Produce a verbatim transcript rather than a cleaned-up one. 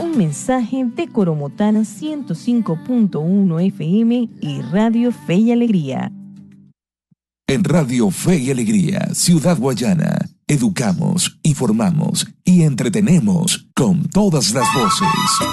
Un mensaje de Coromotana ciento cinco punto uno F M y Radio Fe y Alegría. En Radio Fe y Alegría, Ciudad Guayana, educamos, informamos y entretenemos con todas las voces.